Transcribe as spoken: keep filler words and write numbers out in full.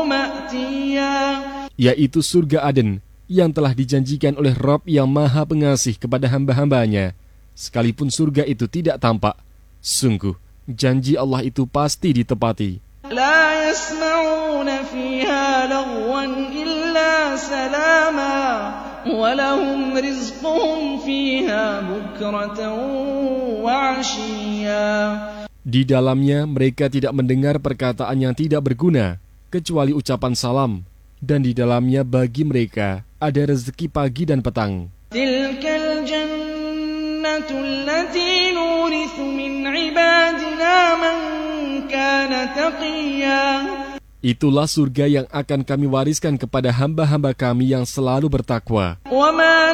yaitu surga Aden yang telah dijanjikan oleh Rabb yang Maha Pengasih kepada hamba-hambanya. Sekalipun surga itu tidak tampak, sungguh janji Allah itu pasti ditepati. لا يسمعون فيها لغوا إلا سلاما ولهم رزقهم فيها بكرة وعشيا. Di dalamnya mereka tidak mendengar perkataan yang tidak berguna kecuali ucapan salam, dan di dalamnya bagi mereka ada rezeki pagi dan petang. تلك الجنة التي نورث من عبادنا من كان تقيا. Itulah surga yang akan kami wariskan kepada hamba-hamba kami yang selalu bertakwa.